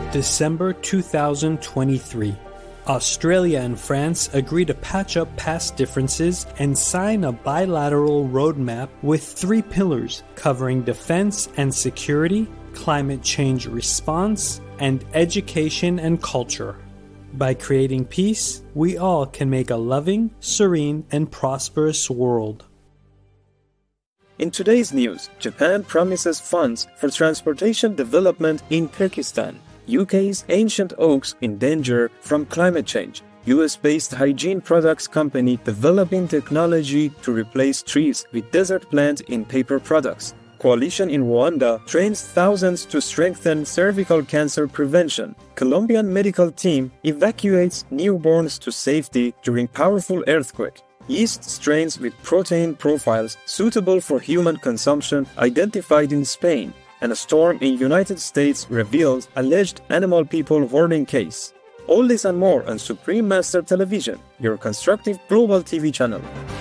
December 2023. Australia and France agree to patch up past differences and sign a bilateral roadmap with 3 pillars covering defense and security, climate change response, and education and culture. By creating peace, we all can make a loving, serene, and prosperous world. In today's news, Japan promises funds for transportation development in Pakistan. UK's ancient oaks in danger from climate change. US-based hygiene products company developing technology to replace trees with desert plant in paper products. Coalition in Rwanda trains thousands to strengthen cervical cancer prevention. Colombian medical team evacuates newborns to safety during powerful earthquake. Yeast strains with protein profiles suitable for human consumption identified in Spain. And a storm in United States reveals alleged animal people hoarding case. All this and more on Supreme Master Television, your constructive global TV channel.